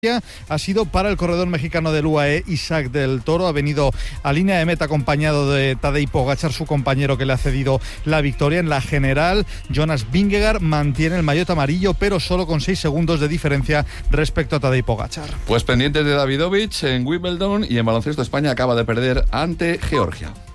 ha sido para el corredor mexicano del UAE, Isaac del Toro. Ha venido a línea de meta acompañado de Tadej Pogačar, su compañero que le ha cedido la victoria. En la general, Jonas Vingegaard mantiene el maillot amarillo, pero solo con 6 segundos de diferencia respecto a Tadej Pogačar. Pues pendientes de Davidovich en Wimbledon, y en baloncesto España acaba de perder ante Georgia.